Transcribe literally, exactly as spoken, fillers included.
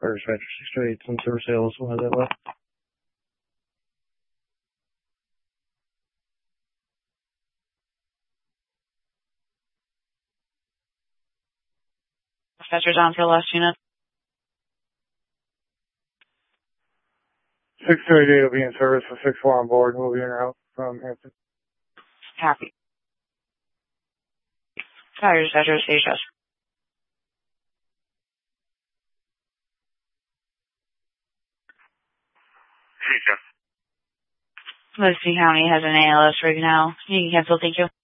Or dispatcher six two eight, ten service sales, we'll have that left. Dispatcher down for the last unit. six two eight eight will be in service with six four on board. We'll be in route from Hampton. Copy. Sorry, dispatcher, stage us. Hey, Jeff. Livingston County has an A L S rig now. You can cancel, thank you.